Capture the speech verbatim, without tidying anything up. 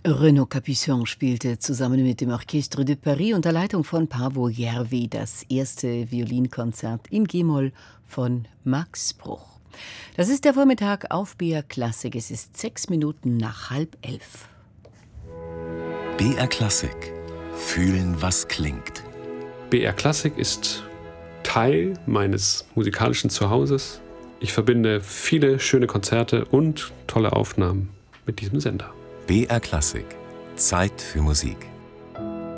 Renaud Capuçon spielte zusammen mit dem Orchestre de Paris unter Leitung von Paavo Järvi das erste Violinkonzert in G-Moll von Max Bruch. Das ist der Vormittag auf B R Klassik. Es ist sechs Minuten nach halb elf. B R Klassik. Fühlen, was klingt. B R Klassik ist Teil meines musikalischen Zuhauses. Ich verbinde viele schöne Konzerte und tolle Aufnahmen mit diesem Sender. B R Klassik. Zeit für Musik.